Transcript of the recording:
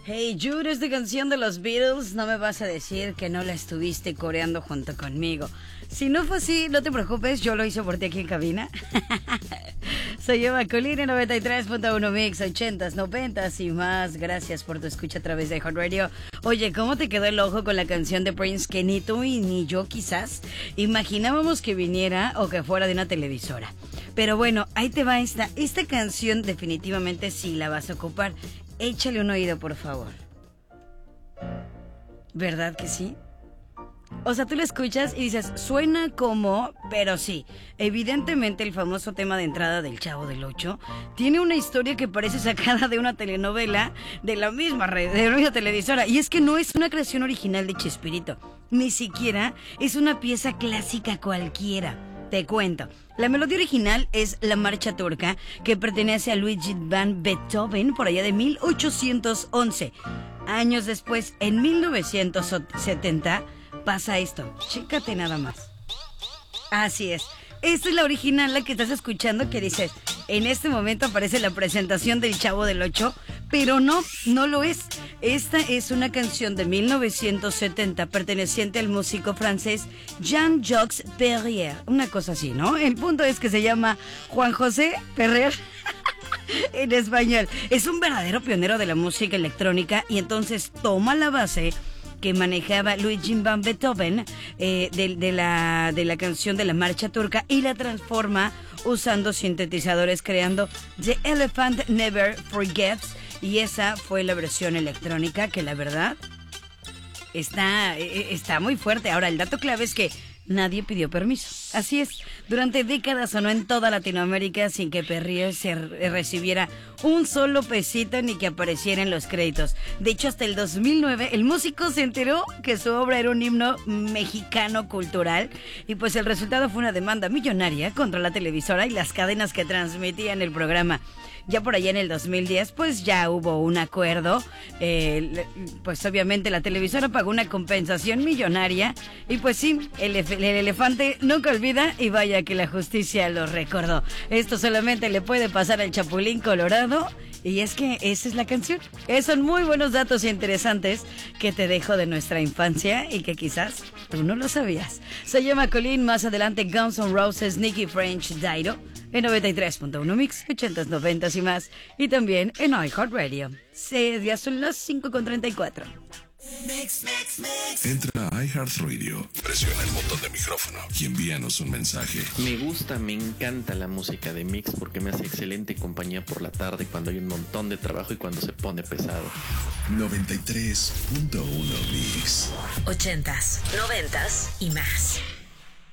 Hey Jude, esta canción de los Beatles, no me vas a decir que no la estuviste coreando junto conmigo. Si no fue así, no te preocupes, yo lo hice por ti aquí en cabina. Soy Eva Colina, 93.1 Mix, 80s, 90s y más. Gracias por tu escucha a través de Hot Radio. Oye, ¿cómo te quedó el ojo con la canción de Prince que ni tú y ni yo quizás imaginábamos que viniera o que fuera de una televisora? Pero bueno, ahí te va esta canción definitivamente sí la vas a ocupar. Échale un oído, por favor. ¿Verdad que sí? O sea, tú lo escuchas y dices, suena como, pero sí, evidentemente el famoso tema de entrada del Chavo del Ocho tiene una historia que parece sacada de una telenovela de la misma televisora. Y es que no es una creación original de Chespirito, ni siquiera es una pieza clásica cualquiera. Te cuento, la melodía original es la marcha turca que pertenece a Ludwig van Beethoven por allá de 1811. Años después, en 1970, pasa esto. Chécate nada más. Así es. Esta es la original, la que estás escuchando, que dices, en este momento aparece la presentación del Chavo del Ocho, pero no lo es. Esta es una canción de 1970 perteneciente al músico francés Jean-Jacques Perrier. Una cosa así, ¿no? El punto es que se llama Juan José Perrier en español. Es un verdadero pionero de la música electrónica y entonces toma la base que manejaba Ludwig van Beethoven de la canción de la marcha turca y la transforma usando sintetizadores, creando The Elephant Never Forgets, y esa fue la versión electrónica que la verdad está muy fuerte. Ahora, el dato clave es que nadie pidió permiso. Así es, durante décadas sonó en toda Latinoamérica sin que Perrier recibiera un solo pesito ni que apareciera en los créditos. De hecho, hasta el 2009 el músico se enteró que su obra era un himno mexicano cultural y pues el resultado fue una demanda millonaria contra la televisora y las cadenas que transmitían el programa. Ya por allá en el 2010 pues ya hubo un acuerdo, pues obviamente la televisora pagó una compensación millonaria y pues sí, el elefante nunca olvida y vaya que la justicia lo recordó. Esto solamente le puede pasar al Chapulín Colorado y es que esa es la canción. Son muy buenos datos interesantes que te dejo de nuestra infancia y que quizás tú no lo sabías. Soy Emma Colín, más adelante Guns N' Roses, Nicky French, Dairo. En 93.1 Mix, 80s, 90s y más. Y también en iHeartRadio. Ya son las 5:34. Mix. Entra a iHeartRadio, presiona el botón de micrófono y envíanos un mensaje. Me encanta la música de Mix porque me hace excelente compañía por la tarde cuando hay un montón de trabajo y cuando se pone pesado. 93.1 Mix. 80s, 90s y más.